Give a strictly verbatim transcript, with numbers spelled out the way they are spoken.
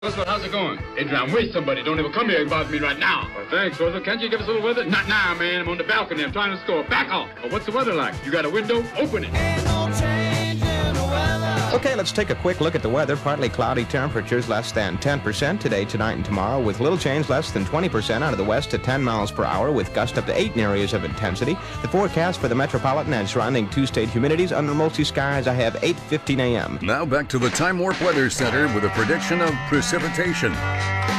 Roswell, how's it going? Adrian, I'm with somebody. Don't ever come here and bother me right now. Well, thanks, Roswell. Can't you give us a little weather? Not now, man. I'm on the balcony. I'm trying to score. Back off. Well, what's the weather like? You got a window? Open it. Ain't no change in the weather. Okay, let's take a quick look at the weather. Partly cloudy, temperatures less than ten percent today, tonight, and tomorrow, with little change less than twenty percent out of the west to ten miles per hour, with gusts up to eight in areas of intensity. The forecast for the metropolitan and surrounding two-state humidities under mostly skies I have eight fifteen a m Now back to the Time Warp Weather Center with a prediction of precipitation.